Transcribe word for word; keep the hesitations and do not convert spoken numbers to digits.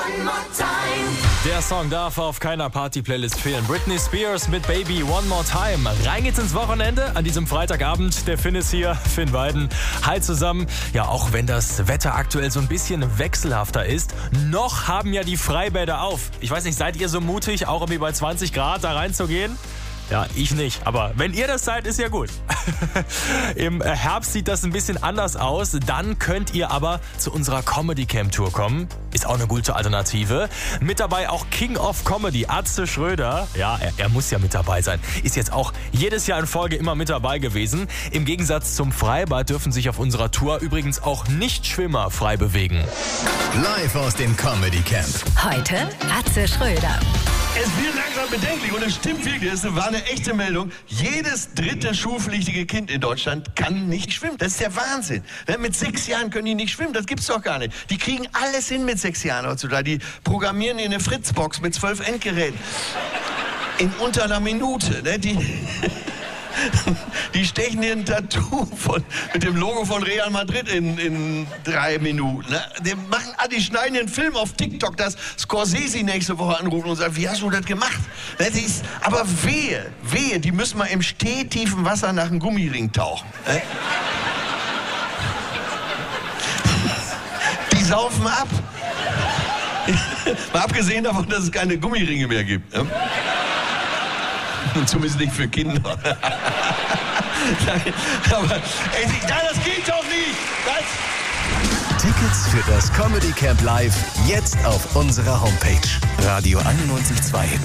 Der Song darf auf keiner Party-Playlist fehlen. Britney Spears mit Baby One More Time. Rein geht's ins Wochenende an diesem Freitagabend. Der Finn ist hier, Finn Weiden. Hi zusammen. Ja, auch wenn das Wetter aktuell so ein bisschen wechselhafter ist, noch haben ja die Freibäder auf. Ich weiß nicht, seid ihr so mutig, auch irgendwie bei zwanzig Grad da reinzugehen? Ja, ich nicht. Aber wenn ihr das seid, ist ja gut. Im Herbst sieht das ein bisschen anders aus. Dann könnt ihr aber zu unserer Comedy Camp Tour kommen. Ist auch eine gute Alternative. Mit dabei auch King of Comedy, Atze Schröder. Ja, er, er muss ja mit dabei sein. Ist jetzt auch jedes Jahr in Folge immer mit dabei gewesen. Im Gegensatz zum Freibad dürfen sich auf unserer Tour übrigens auch Nichtschwimmer frei bewegen. Live aus dem Comedy Camp. Heute Atze Schröder. Es wird langsam bedenklich und es stimmt wirklich, das war eine echte Meldung. Jedes dritte schulpflichtige Kind in Deutschland kann nicht schwimmen. Das ist der Wahnsinn. Mit sechs Jahren können die nicht schwimmen, das gibt's doch gar nicht. Die kriegen alles hin mit sechs Jahren heutzutage. Die programmieren in eine Fritzbox mit zwölf Endgeräten. In unter einer Minute. Ne? Die, die stechen dir ein Tattoo von, mit dem Logo von Real Madrid in, in drei Minuten. Ne? Die, machen, die schneiden den Film auf TikTok, dass Scorsese nächste Woche anrufen und sagt, wie hast du das gemacht? Das ist, aber wehe, wehe, die müssen mal im stehtiefen Wasser nach einem Gummiring tauchen. Ne? Die saufen ab. Mal abgesehen davon, dass es keine Gummiringe mehr gibt. Ne? Zumindest nicht für Kinder. Aber ey, das geht doch nicht. Das Tickets für das Comedy Camp Live jetzt auf unserer Homepage radio einundneunzig Komma zwei.